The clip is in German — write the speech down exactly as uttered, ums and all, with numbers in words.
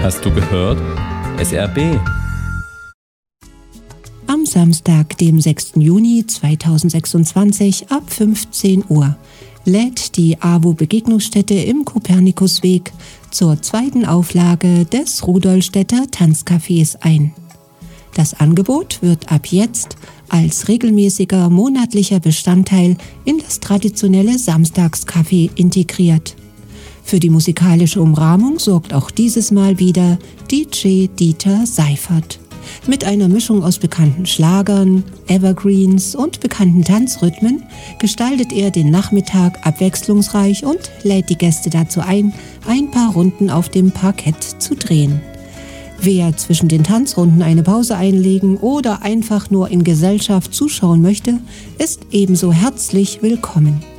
Hast du gehört? S R B. Am Samstag, dem sechsten Juni zweitausendsechsundzwanzig ab fünfzehn Uhr lädt die A W O Begegnungsstätte im Kopernikusweg zur zweiten Auflage des Rudolstädter Tanzcafés ein. Das Angebot wird ab jetzt als regelmäßiger monatlicher Bestandteil in das traditionelle Samstagscafé integriert. Für die musikalische Umrahmung sorgt auch dieses Mal wieder D J Dieter Seifert. Mit einer Mischung aus bekannten Schlagern, Evergreens und bekannten Tanzrhythmen gestaltet er den Nachmittag abwechslungsreich und lädt die Gäste dazu ein, ein paar Runden auf dem Parkett zu drehen. Wer zwischen den Tanzrunden eine Pause einlegen oder einfach nur in Gesellschaft zuschauen möchte, ist ebenso herzlich willkommen.